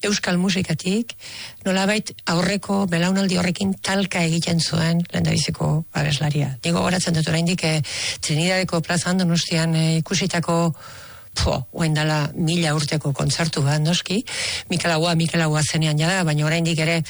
euskal musikatik, nolabait aurreko belaunaldi horrekin talka egiten zuen lehendabiziko abeslaria. Nigo goratzen dut oraindik Trinidadeko plazan Donostian ikusitako oendala 1000 urteko kontzertu bat, noski, Mikel Agua zenean jada, baina oraindik ere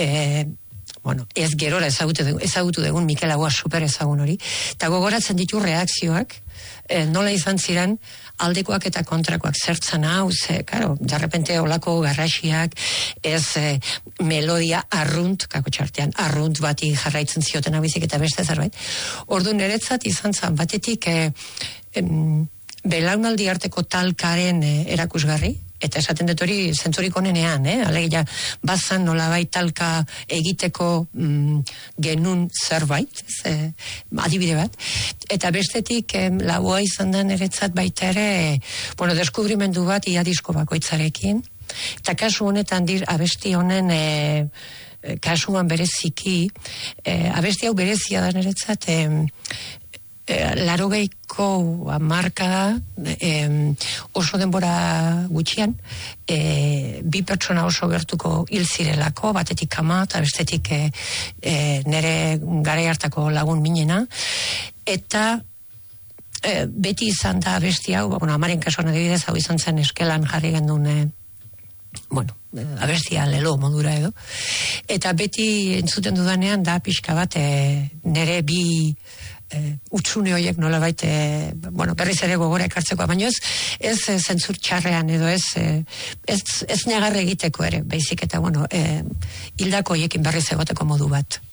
ez gerora ezagutu dugun Mikel Agua super ezagun hori, eta gogoratzen ditu reakzioak, nola izan ziren aldekoak eta kontrakoak zertzen hau, de repente olako garrasiak, ez melodia arrunt, kako txartean, arrunt bati jarraitzen zioten abizik eta beste zerbait. Ordu niretzat izan zen, batetik belaunaldi arteko talkaren erakusgarri, eta esaten dut hori zentzurik onenean, alegia bazan nolabait talka egiteko genun zerbait, adibide bat, eta bestetik laua izan da niretzat baita ere, deskubrimendu bat ia disko bakoitzarekin, eta kasu honetan abesti honen kasuan bereziki, abesti hau berezia da niretzat, 80ko hamarkada oso denbora gutxian bi pertsona oso gertuko hil zirelako, batetik ama eta bestetik nere garai hartako lagun minena, eta beti izan da abesti hau, amaren kasuan adibidez hau izan zen eskelan jarri gendun abestia lelo modura edo, eta beti entzuten dudanean da pixka bat nere bi utzune horiek nolabait berriz ere gogora ekartzeko, baina ez zentzur txarrean edo ez negarre egiteko ere, baizik eta hildako horiekin berriz egoteko modu bat.